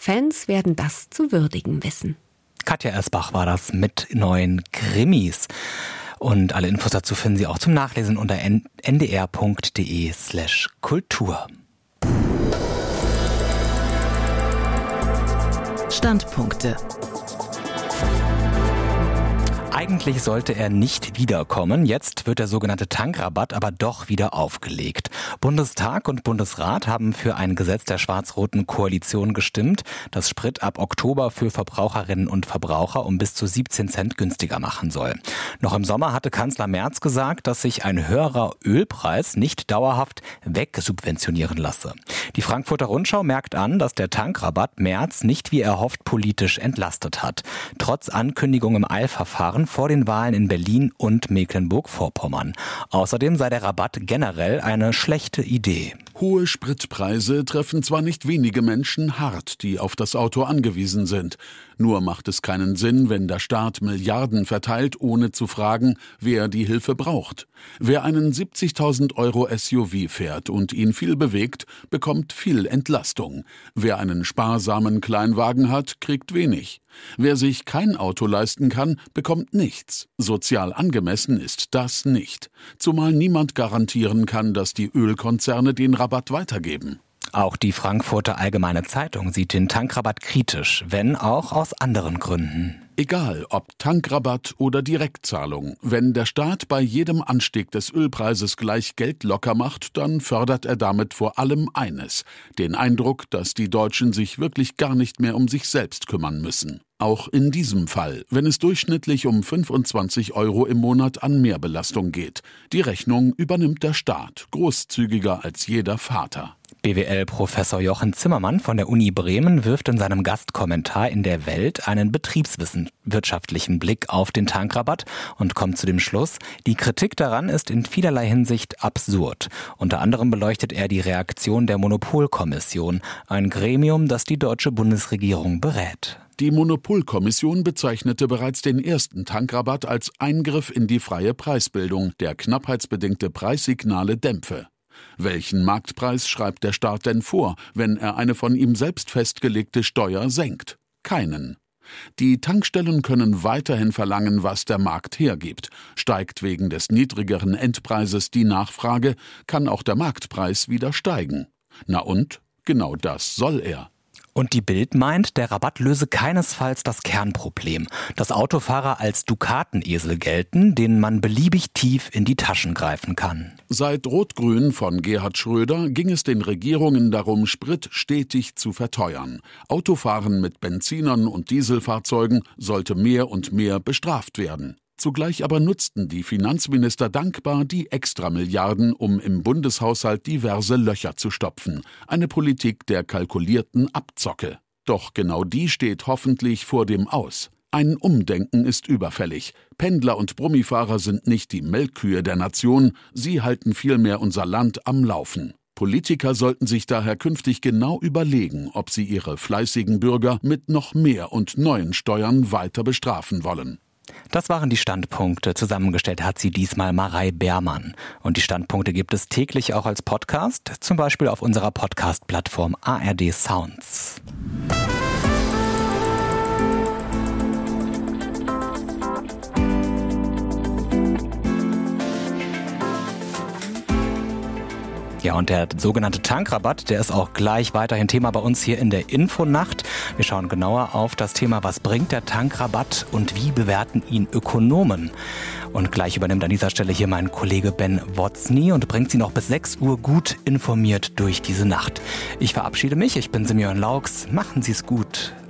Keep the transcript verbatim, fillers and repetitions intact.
Fans werden das zu würdigen wissen. Katja Ersbach war das mit neuen Krimis. Und alle Infos dazu finden Sie auch zum Nachlesen unter ndr.de slash Kultur. Standpunkte. Eigentlich sollte er nicht wiederkommen. Jetzt wird der sogenannte Tankrabatt aber doch wieder aufgelegt. Bundestag und Bundesrat haben für ein Gesetz der schwarz-roten Koalition gestimmt, das Sprit ab Oktober für Verbraucherinnen und Verbraucher um bis zu siebzehn Cent günstiger machen soll. Noch im Sommer hatte Kanzler Merz gesagt, dass sich ein höherer Ölpreis nicht dauerhaft wegsubventionieren lasse. Die Frankfurter Rundschau merkt an, dass der Tankrabatt Merz nicht wie erhofft politisch entlastet hat. Trotz Ankündigung im Eilverfahren vor den Wahlen in Berlin und Mecklenburg-Vorpommern. Außerdem sei der Rabatt generell eine schlechte Idee. Hohe Spritpreise treffen zwar nicht wenige Menschen hart, die auf das Auto angewiesen sind. Nur macht es keinen Sinn, wenn der Staat Milliarden verteilt, ohne zu fragen, wer die Hilfe braucht. Wer einen siebzigtausend Euro S U V fährt und ihn viel bewegt, bekommt viel Entlastung. Wer einen sparsamen Kleinwagen hat, kriegt wenig. Wer sich kein Auto leisten kann, bekommt nichts. Sozial angemessen ist das nicht. Zumal niemand garantieren kann, dass die Ölkonzerne den Rabatt weitergeben. Auch die Frankfurter Allgemeine Zeitung sieht den Tankrabatt kritisch, wenn auch aus anderen Gründen. Egal ob Tankrabatt oder Direktzahlung, wenn der Staat bei jedem Anstieg des Ölpreises gleich Geld locker macht, dann fördert er damit vor allem eines: den Eindruck, dass die Deutschen sich wirklich gar nicht mehr um sich selbst kümmern müssen. Auch in diesem Fall, wenn es durchschnittlich um fünfundzwanzig Euro im Monat an Mehrbelastung geht. Die Rechnung übernimmt der Staat, großzügiger als jeder Vater. B W L-Professor Jochen Zimmermann von der Uni Bremen wirft in seinem Gastkommentar in der Welt einen betriebswirtschaftlichen Blick auf den Tankrabatt und kommt zu dem Schluss, die Kritik daran ist in vielerlei Hinsicht absurd. Unter anderem beleuchtet er die Reaktion der Monopolkommission, ein Gremium, das die deutsche Bundesregierung berät. Die Monopolkommission bezeichnete bereits den ersten Tankrabatt als Eingriff in die freie Preisbildung, der knappheitsbedingte Preissignale dämpfe. Welchen Marktpreis schreibt der Staat denn vor, wenn er eine von ihm selbst festgelegte Steuer senkt? Keinen. Die Tankstellen können weiterhin verlangen, was der Markt hergibt. Steigt wegen des niedrigeren Endpreises die Nachfrage, kann auch der Marktpreis wieder steigen. Na und? Genau das soll er. Und die Bild meint, der Rabatt löse keinesfalls das Kernproblem, dass Autofahrer als Dukatenesel gelten, denen man beliebig tief in die Taschen greifen kann. Seit Rot-Grün von Gerhard Schröder ging es den Regierungen darum, Sprit stetig zu verteuern. Autofahren mit Benzinern und Dieselfahrzeugen sollte mehr und mehr bestraft werden. Zugleich aber nutzten die Finanzminister dankbar die Extramilliarden, um im Bundeshaushalt diverse Löcher zu stopfen. Eine Politik der kalkulierten Abzocke. Doch genau die steht hoffentlich vor dem Aus. Ein Umdenken ist überfällig. Pendler und Brummifahrer sind nicht die Melkkühe der Nation, sie halten vielmehr unser Land am Laufen. Politiker sollten sich daher künftig genau überlegen, ob sie ihre fleißigen Bürger mit noch mehr und neuen Steuern weiter bestrafen wollen. Das waren die Standpunkte. Zusammengestellt hat sie diesmal Marei Beermann. Und die Standpunkte gibt es täglich auch als Podcast, zum Beispiel auf unserer Podcast-Plattform A R D Sounds. Ja, und der sogenannte Tankrabatt, der ist auch gleich weiterhin Thema bei uns hier in der Infonacht. Wir schauen genauer auf das Thema, was bringt der Tankrabatt und wie bewerten ihn Ökonomen. Und gleich übernimmt an dieser Stelle hier mein Kollege Ben Wotzny und bringt Sie noch bis sechs Uhr gut informiert durch diese Nacht. Ich verabschiede mich, ich bin Simeon Laux. Machen Sie es gut.